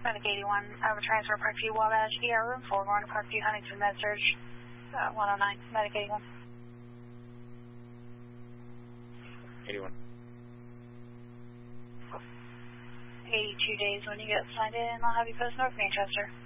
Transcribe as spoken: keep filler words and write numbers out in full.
Medic eighty-one, I have a transfer Parkview Wabash, E R room four, going to Parkview Huntington Med Surge, uh, one oh nine, Medic eighty-one. eighty-one. eighty-two days when you get signed in, I'll have you post North Manchester.